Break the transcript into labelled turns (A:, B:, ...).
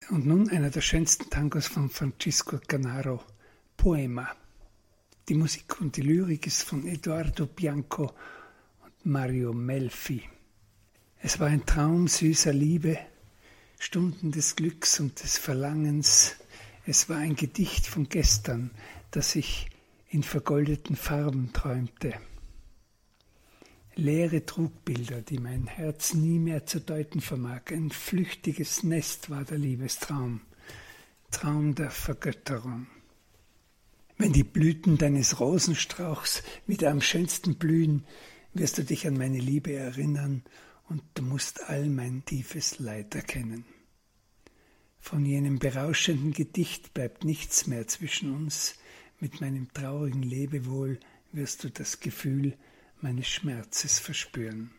A: Und nun einer der schönsten Tangos von Francisco Canaro, Poema. Die Musik und die Lyrik ist von Eduardo Bianco und Mario Melfi. Es war ein Traum süßer Liebe, Stunden des Glücks und des Verlangens. Es war ein Gedicht von gestern, das ich in vergoldeten Farben träumte. Leere Trugbilder, die mein Herz nie mehr zu deuten vermag. Ein flüchtiges Nest war der Liebestraum, Traum der Vergötterung. Wenn die Blüten deines Rosenstrauchs wieder am schönsten blühen, wirst du dich an meine Liebe erinnern und du musst all mein tiefes Leid erkennen. Von jenem berauschenden Gedicht bleibt nichts mehr zwischen uns. Mit meinem traurigen Lebewohl wirst du das Gefühl meines Schmerzes verspüren.